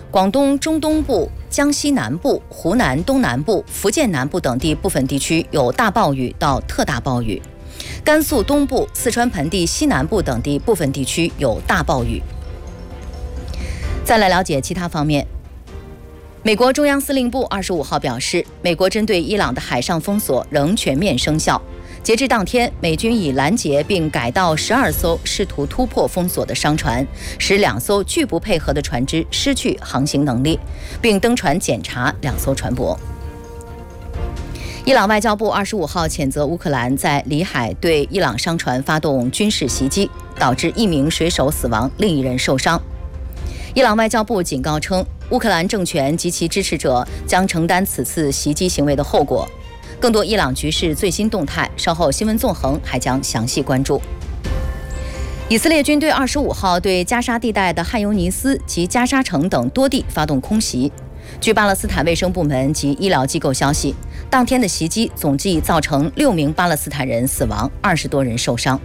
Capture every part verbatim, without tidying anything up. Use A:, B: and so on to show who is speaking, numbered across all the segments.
A: 广东中东部、江西南部、湖南东南部、福建南部等地部分地区有大暴雨到特大暴雨，甘肃东部、四川盆地西南部等地部分地区有大暴雨。再来了解其他方面。美国中央司令部二十五号表示，美国针对伊朗的海上封锁仍全面生效。截至当天，美军已拦截并改道十二艘试图突破封锁的商船，使两艘拒不配合的船只失去航行能力，并登船检查两艘船舶。伊朗外交部二十五号谴责乌克兰在里海对伊朗商船发动军事袭击，导致一名水手死亡，另一人受伤。伊朗外交部警告称，乌克兰政权及其支持者将承担此次袭击行为的后果。更多伊朗局势最新动态，稍后新闻纵横还将详细关注。以色列军队二十五号对加沙地带的汉尤尼斯及加沙城等多地发动空袭。据巴勒斯坦卫生部门及医疗机构消息，当天的袭击总计造成六名巴勒斯坦人死亡，二十多人受伤。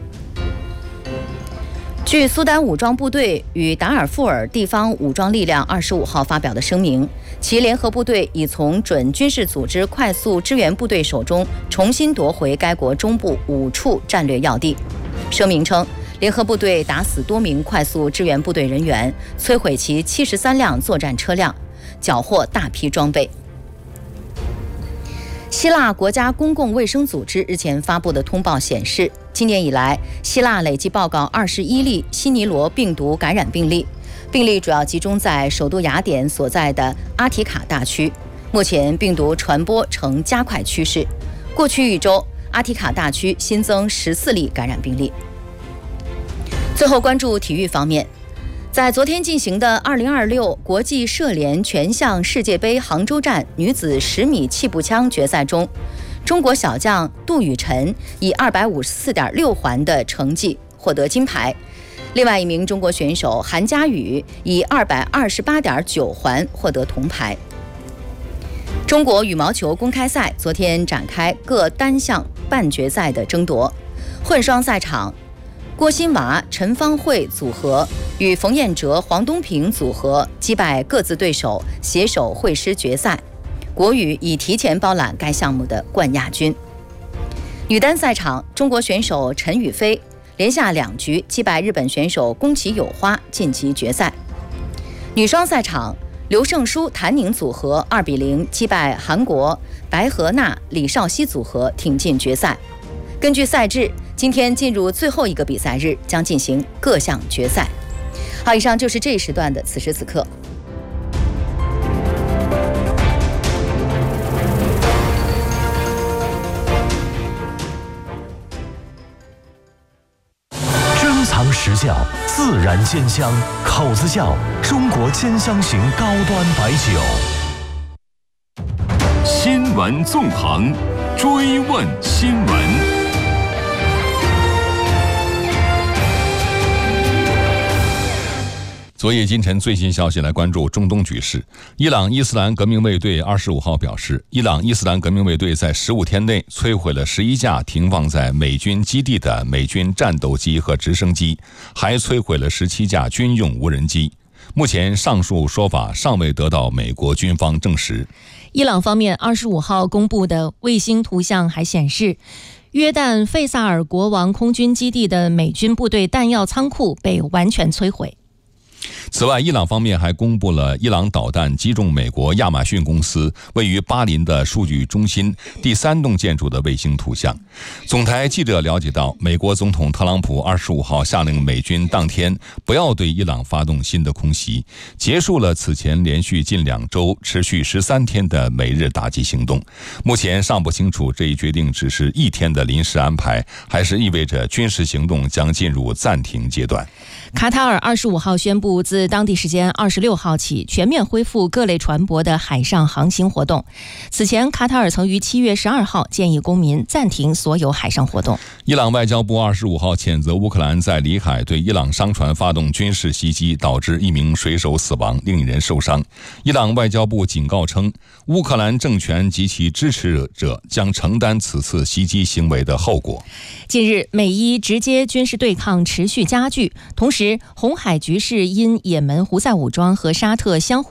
A: 据苏丹武装部队与达尔富尔地方武装力量二十五号发表的声明，其联合部队已从准军事组织快速支援部队手中重新夺回该国中部五处战略要地。声明称，联合部队打死多名快速支援部队人员，摧毁其七十三辆作战车辆，缴获大批装备。希腊国家公共卫生组织日前发布的通报显示，今年以来，希腊累计报告二十一例西尼罗病毒感染病例，病例主要集中在首都雅典所在的阿提卡大区。目前病毒传播呈加快趋势，过去一周，阿提卡大区新增十四例感染病例。最后关注体育方面。在昨天进行的二零二六国际射联全项世界杯杭州站女子十米气步枪决赛中，中国小将杜雨辰以二百五十四点六环的成绩获得金牌，另外一名中国选手韩佳宇以二百二十八点九环获得铜牌。中国羽毛球公开赛昨天展开各单项半决赛的争夺，混双赛场，郭欣娃、陈芳慧组合与冯彦哲、黄东萍组合击败各自对手，携手会师决赛。国羽已提前包揽该项目的冠亚军。女单赛场，中国选手陈雨菲连下两局击败日本选手宫崎友花，晋级决赛。女双赛场，刘胜书、谭宁组合二比零击败韩国白河娜、李少熙组合，挺进决赛。根据赛制，今天进入最后一个比赛日，将进行各项决赛。好，以上就是这一时段的此时此刻。
B: 珍藏实窖，自然鲜香，口子窖，中国兼香型高端白酒。
C: 新闻纵横，追问新闻。
D: 昨夜今晨最新消息，来关注中东局势。伊朗伊斯兰革命卫队二十五号表示，伊朗伊斯兰革命卫队在十五天内摧毁了十一架停放在美军基地的美军战斗机和直升机，还摧毁了十七架军用无人机。目前上述说法尚未得到美国军方证实。
E: 伊朗方面二十五号公布的卫星图像还显示，约旦费萨尔国王空军基地的美军部队弹药仓库被完全摧毁。
D: 此外，伊朗方面还公布了伊朗导弹击中美国亚马逊公司位于巴林的数据中心第三栋建筑的卫星图像。总台记者了解到，美国总统特朗普二十五号下令美军当天不要对伊朗发动新的空袭，结束了此前连续近两周、持续十三天的美日打击行动。目前尚不清楚这一决定只是一天的临时安排，还是意味着军事行动将进入暂停阶段。
E: 卡塔尔二十五号宣布，自当地时间二十六号起全面恢复各类船舶的海上航行活动。此前，卡塔尔曾于七月十二号建议公民暂停所有海上活动。
D: 伊朗外交部二十五号谴责乌克兰在里海对伊朗商船发动军事袭击，导致一名水手死亡，另一人受伤。伊朗外交部警告称，乌克兰政权及其支持者将承担此次袭击行为的后果。
E: 近日，美伊直接军事对抗持续加剧，同时红海局势因也门胡塞武装和沙特相互